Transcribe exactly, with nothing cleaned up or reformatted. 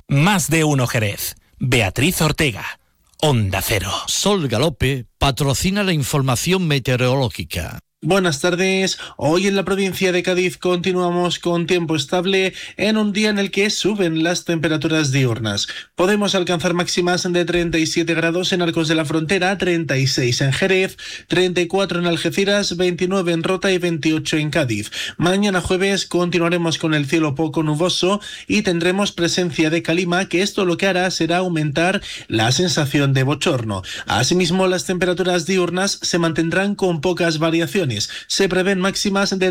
Más de uno Jerez. Beatriz Ortega. Onda Cero. Sol Galope patrocina la información meteorológica. Buenas tardes. Hoy en la provincia de Cádiz continuamos con tiempo estable en un día en el que suben las temperaturas diurnas. Podemos alcanzar máximas de treinta y siete grados en Arcos de la Frontera, treinta y seis en Jerez, treinta y cuatro en Algeciras, veintinueve en Rota y veintiocho en Cádiz. Mañana jueves continuaremos con el cielo poco nuboso y tendremos presencia de calima, que esto lo que hará será aumentar la sensación de bochorno. Asimismo, las temperaturas diurnas se mantendrán con pocas variaciones. Se prevén máximas de